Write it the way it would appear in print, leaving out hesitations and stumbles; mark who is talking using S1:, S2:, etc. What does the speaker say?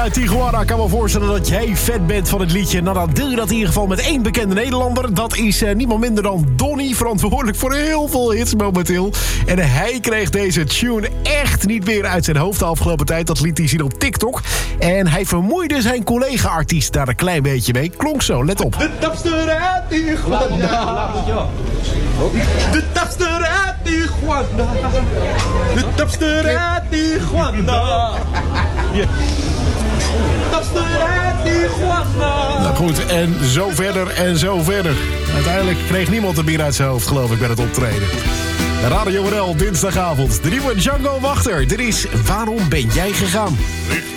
S1: uit Tijuana. Ik kan me voorstellen dat jij fan bent van het liedje. Nou, dan deel je dat in ieder geval met één bekende Nederlander. Dat is niemand minder dan Donny, verantwoordelijk voor heel veel hits momenteel. En hij kreeg deze tune echt niet meer uit zijn hoofd de afgelopen tijd. Dat liet hij zien op TikTok. En hij vermoeide zijn collega-artiest daar een klein beetje mee. Klonk zo, let op.
S2: De tapster uit Tijuana. De tapster uit Tijuana. De tapster uit Tijuana. Tapster uit Tijuana.
S1: Nou goed, en zo verder en zo verder. Uiteindelijk kreeg niemand het meer uit zijn hoofd, geloof ik, bij het optreden. Radio NL, dinsdagavond. De nieuwe Django Wachter. Dit is Waarom ben jij gegaan?